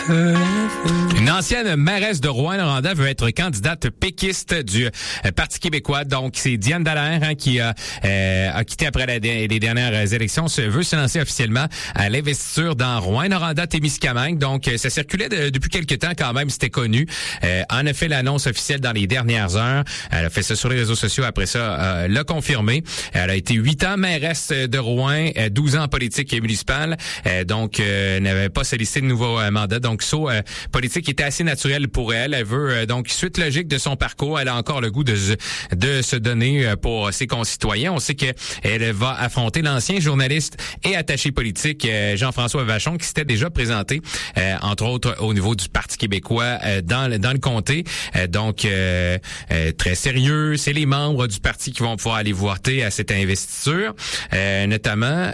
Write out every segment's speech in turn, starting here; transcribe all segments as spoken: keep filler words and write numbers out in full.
Une ancienne mairesse de Rouyn-Noranda veut être candidate péquiste du euh, Parti québécois. Donc, c'est Diane Dallaire hein, qui a, euh, a quitté après la, les dernières élections, se, veut se lancer officiellement à l'investiture dans Rouyn-Noranda-Témiscamingue. Donc, ça circulait de, depuis quelques temps quand même, c'était connu. Euh, en a fait l'annonce officielle dans les dernières heures. Elle a fait ça sur les réseaux sociaux. Après ça, euh, l'a confirmé. Elle a été huit ans mairesse de Rouyn, douze ans en politique municipale. Euh, donc, euh, n'avait pas sollicité de nouveau euh, mandat. Donc, saut euh, politique était assez naturel pour elle. Elle veut, euh, donc, suite logique de son parcours, elle a encore le goût de, de se donner euh, pour ses concitoyens. On sait qu'elle va affronter l'ancien journaliste et attaché politique euh, Jean-François Vachon, qui s'était déjà présenté, euh, entre autres, au niveau du Parti québécois euh, dans, le, dans le comté. Euh, donc, euh, euh, très sérieux. C'est les membres du parti qui vont pouvoir aller voter à cette investiture, euh, notamment...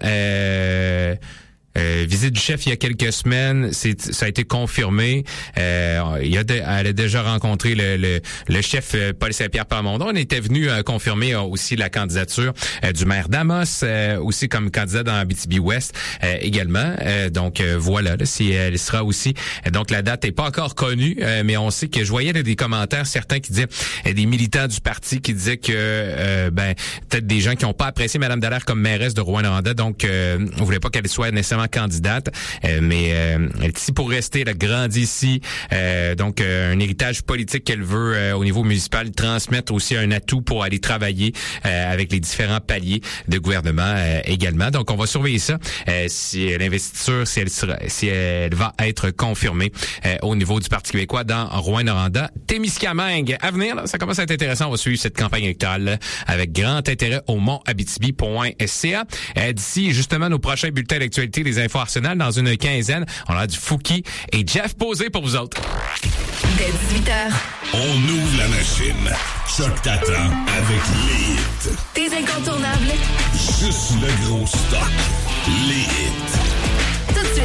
Euh, Euh, visite du chef il y a quelques semaines, c'est, ça a été confirmé. Euh, il a de, elle a déjà rencontré le, le, le chef euh, Paul Saint-Pierre Plamondon. On était venu euh, confirmer euh, aussi la candidature euh, du maire d'Amos, euh, aussi comme candidat dans Abitibi-Ouest euh, également. Euh, donc euh, voilà, là, si elle sera aussi. Euh, donc la date n'est pas encore connue, euh, mais on sait que je voyais là, des commentaires certains qui disaient, euh, des militants du parti qui disaient que euh, ben peut-être des gens qui n'ont pas apprécié Mme Dallaire comme mairesse de Rouyn-Noranda, donc euh, on voulait pas qu'elle soit nécessairement candidate, euh, mais euh, elle est ici pour rester, elle a grandi ici, euh, donc euh, un héritage politique qu'elle veut euh, au niveau municipal transmettre aussi un atout pour aller travailler euh, avec les différents paliers de gouvernement euh, également. Donc on va surveiller ça, euh, si l'investiture, si elle sera, si elle va être confirmée euh, au niveau du Parti québécois dans Rouyn-Noranda. Témiscamingue, à venir, là, ça commence à être intéressant, on va suivre cette campagne électorale là, avec grand intérêt au mont abitibi point c a. Euh, d'ici justement nos prochains bulletins d'actualité, les infos Arsenal dans une quinzaine. On a du Fouki et Jeff Posé pour vous autres. Dès dix-huit heures. On ouvre la machine. Choc t'attend avec les hits. Tes incontournables. Juste le gros stock. Les hits.